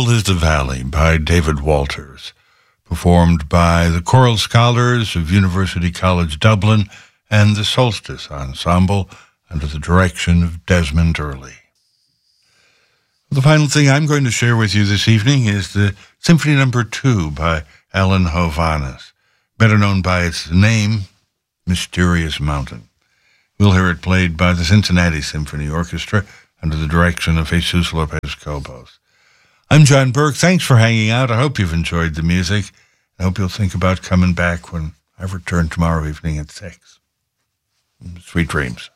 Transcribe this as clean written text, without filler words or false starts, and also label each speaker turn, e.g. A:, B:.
A: Still is the Valley by David Walters, performed by the Choral Scholars of University College Dublin and the Solstice Ensemble under the direction of Desmond Early. The final thing I'm going to share with you this evening is the Symphony No. 2 by Alan Hovhaness, better known by its name, Mysterious Mountain. We'll hear it played by the Cincinnati Symphony Orchestra under the direction of Jesus Lopez-Cobos. I'm John Burke. Thanks for hanging out. I hope you've enjoyed the music. I hope you'll think about coming back when I return tomorrow evening at 6. Sweet dreams.